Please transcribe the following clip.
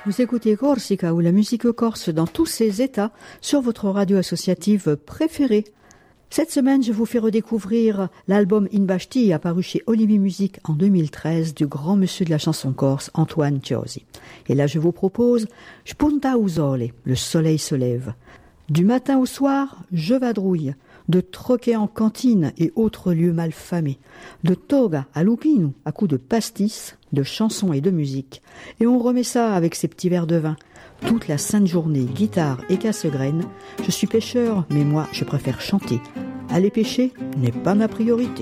Vous écoutez Corsica ou la musique corse dans tous ses états sur votre radio associative préférée. Cette semaine, je vous fais redécouvrir l'album In Bashti apparu chez Olivier Musique en 2013 du grand monsieur de la chanson corse Antoine Ciosi. Et là, je vous propose Spunta au sole, le soleil se lève. Du matin au soir, je vadrouille, de troquet en cantine et autres lieux malfamés, de toga à lupino à coups de pastis, de chansons et de musique. Et on remet ça avec ses petits verres de vin. Toute la sainte journée, guitare et casse-graines. Je suis pêcheur, mais moi, je préfère chanter. Aller pêcher n'est pas ma priorité.